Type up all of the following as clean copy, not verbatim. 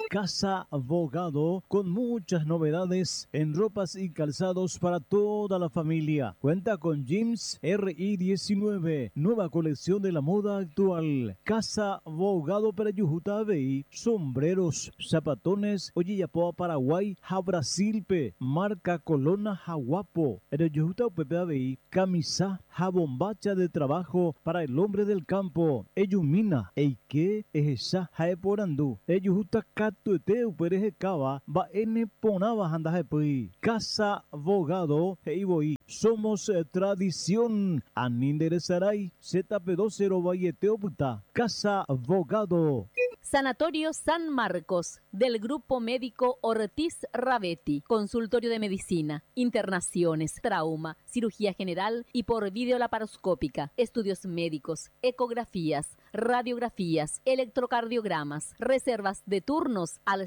Casa Bogado, con muchas novedades en ropas y calzados para toda la familia. Cuenta con jeans RI19, nueva colección de la moda actual. Casa Bogado para Yujutabe, sombreros, zapatones, Oyillapoa Paraguay, Jabrasilpe, marca Colona Jaguapo. En Yujuta Pepeabe, camisa, jabombacha de trabajo para el hombre del campo. Eyumina, Eike, Ejesha, Jaeporandú. Eyujuta Tuete upereje cava va ene ponaba andaje pui. Casa Bogado heiboí. Somos tradición. Aninderezaray ZP20 Valleteoputa. Casa Bogado. Sanatorio San Marcos, del Grupo Médico Ortiz Ravetti, consultorio de medicina, internaciones, trauma, cirugía general y por videolaparoscópica, estudios médicos, ecografías, radiografías, electrocardiogramas, reservas de turnos al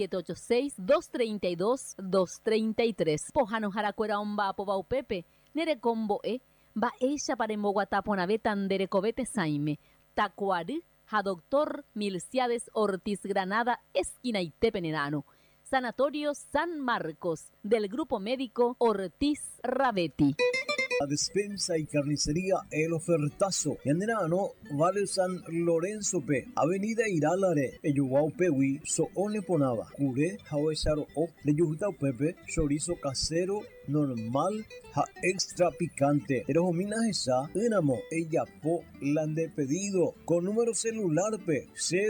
0786-232-233. Pojano Jaracuera Omba Pobaupepe, Nerecombo va ella para Moguataponaveta Derecovete Saime, Tacuari, a Doctor Milciades Ortiz Granada, esquina Itepenenano. Sanatorio San Marcos, del Grupo Médico Ortiz Ravetti. La despensa y carnicería El Ofertazo. Yanderano, Vale San Lorenzo P. Avenida Irálare. Eyuguau Pewi, Soone Ponaba. Cure, Hawesaro O. De Yujutau Pepe, chorizo casero, normal, ja extra picante. Erojomina esa, Enamo, ella po, lande pedido. Con número celular P.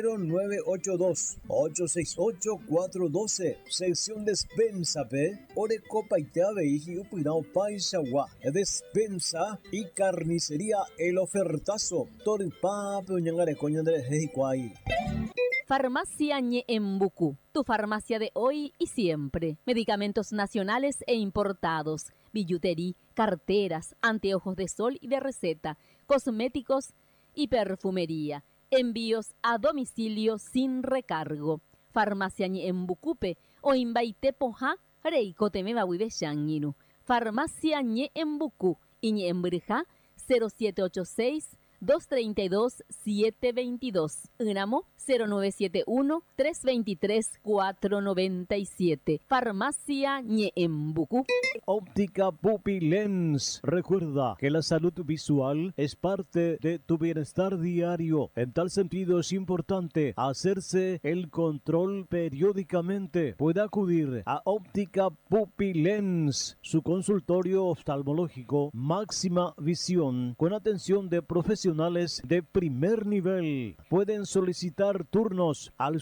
0982-868-412. Sección despensa P. Orecopa y Teave y Upirao Paisagua. Despensa y carnicería El Ofertazo. Toripa, Peñangare, Coña de Jejicuay. Farmacia Ñeembucú, tu farmacia de hoy y siempre. Medicamentos nacionales e importados, billutería, carteras, anteojos de sol y de receta, cosméticos y perfumería. Envíos a domicilio sin recargo. Farmacia Ñeembucupe o Imbaite Poja, Reiko Temeba Huiveshanguinu. Farmacia Ñeembucú y Ñeembrija 0786-232-722. Unamo 0971-323-497. Farmacia Ñeembucú. Óptica Pupilens. Recuerda que la salud visual es parte de tu bienestar diario. En tal sentido es importante hacerse el control periódicamente. Puede acudir a Óptica Pupilens, su consultorio oftalmológico Máxima Visión, con atención de profesionales de primer nivel. Pueden solicitar turnos al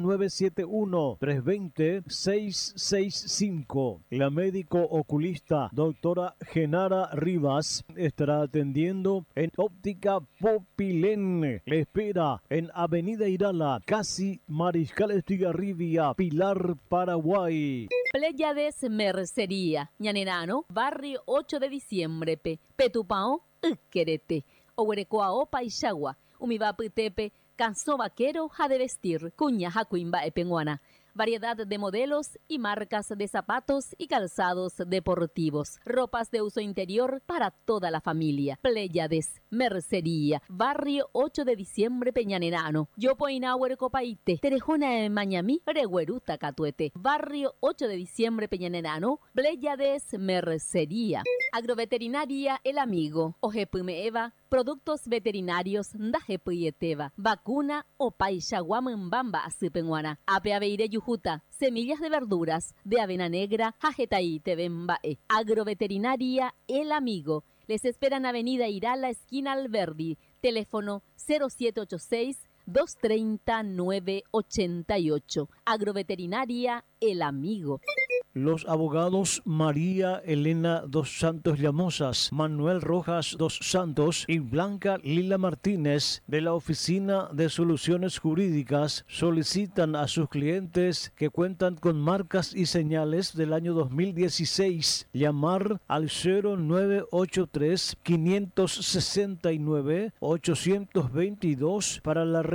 0971-320-665. La médico oculista doctora Genara Rivas estará atendiendo en Óptica Popilén. Le espera en Avenida Irala, casi Mariscal Estigarribia, Pilar, Paraguay. Pléyades Mercería, Ñanenano, barrio 8 de diciembre, Petupao, Querete. Ohuerecoao Paixagua, Umibapitepe, Canso Vaquero, ja de vestir, Cuña Jacuimba Epenguana. Variedad de modelos y marcas de zapatos y calzados deportivos. Ropas de uso interior para toda la familia. Pléyades, Mercería, barrio 8 de diciembre, Peñanenano. Yopoina Huerecopaite, Terejona en Mañamí, Regueruta Catuete. Barrio 8 de diciembre, Peñanenano. Pléyades, Mercería. Agroveterinaria El Amigo, Ojepume Eva, productos veterinarios Ndajepuyeteva, vacuna o Paixaguamambamba Asipenguana, Apeaveire Yujuta, semillas de verduras de avena negra, Jajetaí Tebembae. Agroveterinaria El Amigo. Les esperan Avenida Irala, esquina Alberdi, teléfono 0786-230-988. Agroveterinaria El Amigo. Los abogados María Elena dos Santos Llamosas, Manuel Rojas dos Santos y Blanca Lila Martínez de la Oficina de Soluciones Jurídicas solicitan a sus clientes que cuentan con marcas y señales del año 2016 llamar al 0983-569-822 para la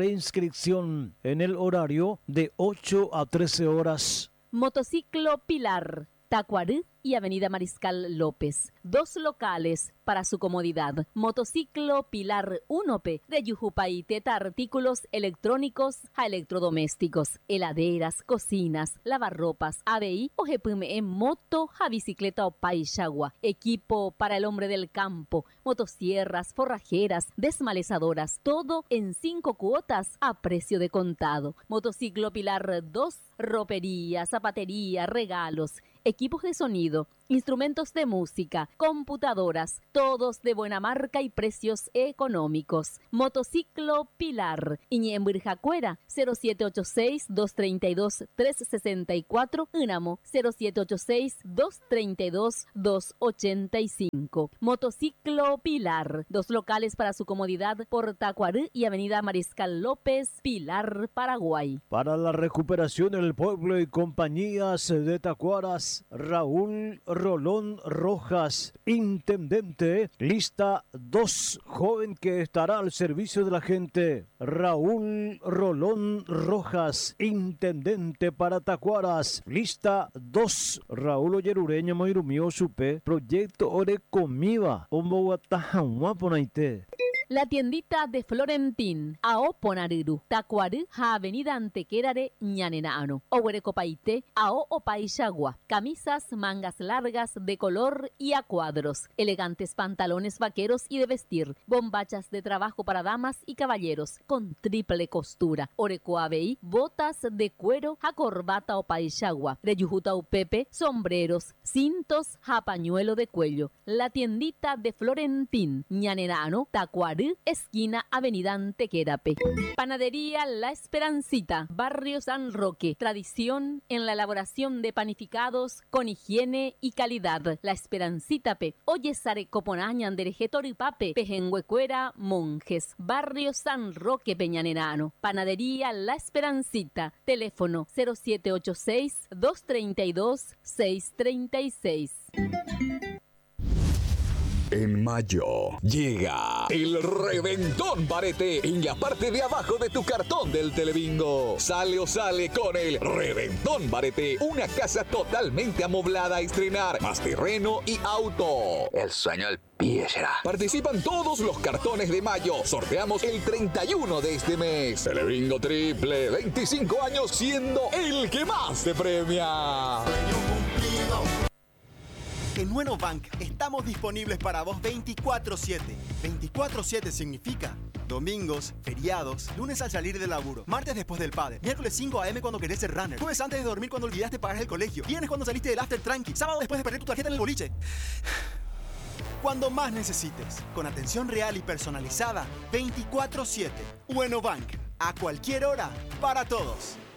reinscripción en el horario de 8 a 13 horas. Motociclo Pilar, Tacuarú y Avenida Mariscal López. 2 locales para su comodidad. Motociclo Pilar 1P de Yujupay Teta, artículos electrónicos a electrodomésticos, heladeras, cocinas, lavarropas, ABI o GPM en moto, a bicicleta o paishagua. Equipo para el hombre del campo, motosierras, forrajeras, desmalezadoras, todo en 5 cuotas a precio de contado. Motociclo Pilar 2, ropería, zapatería, regalos, equipos de sonido, instrumentos de música, computadoras, todos de buena marca y precios económicos. Motociclo Pilar, Iñembirjacuera, 0786-232-364, Unamo, 0786-232-285. Motociclo Pilar, 2 locales para su comodidad por Tacuarú y Avenida Mariscal López, Pilar, Paraguay. Para la recuperación del pueblo y compañías de Tacuaras, Raúl Rolón Rojas, intendente, lista 2, joven que estará al servicio de la gente. Raúl Rolón Rojas, intendente para Tacuaras, lista 2. Raúl Oyerureña Moirumio Supe, proyecto Ore Comiva, Omboatajahuaponaite. La tiendita de Florentín, Ao Ponariru, Tacuarú, Avenida Antequerare, Ñanenaano, Ohuerecopaite, Ao Opaishagua, camisas, mangas largas de color y a cuadros, elegantes pantalones vaqueros y de vestir, bombachas de trabajo para damas y caballeros, con triple costura, Orecoabei, botas de cuero, a corbata Opaishagua, Reyujuta Upepe, sombreros, cintos, a pañuelo de cuello. La tiendita de Florentín, Ñanenaano, Tacuarú, esquina Avenida Antequerape. Panadería La Esperancita, Barrio San Roque. Tradición en la elaboración de panificados con higiene y calidad. La Esperancita Pe. Oyesare Coponañan Derejetoripape. Pejenhuecuera Monjes. Barrio San Roque Peñanerano. Panadería La Esperancita. Teléfono 0786-232-636. En mayo llega el Reventón Barete en la parte de abajo de tu cartón del Telebingo. Sale o sale con el Reventón Barete, una casa totalmente amoblada a estrenar, más terreno y auto. El sueño del pibe será. Participan todos los cartones de mayo. Sorteamos el 31 de este mes. Telebingo Triple, 25 años siendo el que más te premia. En Nueno Bank estamos disponibles para vos 24/7. 24/7 significa domingos, feriados, lunes al salir del laburo, martes después del padre, miércoles 5 AM cuando querés ser runner, jueves antes de dormir cuando olvidaste pagar el colegio, viernes cuando saliste del after tranqui, sábado después de perder tu tarjeta en el boliche. Cuando más necesites, con atención real y personalizada, 24/7. Nueno Bank, a cualquier hora, para todos.